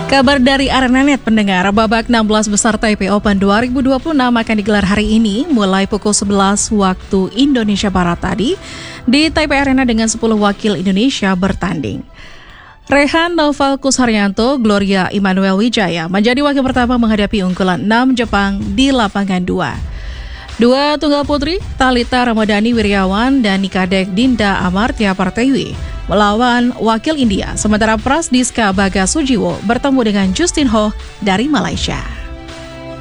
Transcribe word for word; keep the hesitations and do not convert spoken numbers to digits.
Kabar dari Arenanet pendengar, babak enam belas besar Taipei Open dua ribu dua puluh enam akan digelar hari ini mulai pukul sebelas waktu Indonesia Barat tadi di Taipei Arena dengan sepuluh wakil Indonesia bertanding. Rehan Noval Kusharyanto, Gloria Immanuel Wijaya menjadi wakil pertama menghadapi unggulan enam Jepang di lapangan dua. Dua tunggal putri, Thalita Ramadhani Wiryawan dan Nikadek Dinda Amartya Partewi melawan wakil India, sementara Prasdiska Baga Sujiwo bertemu dengan Justin Ho dari Malaysia.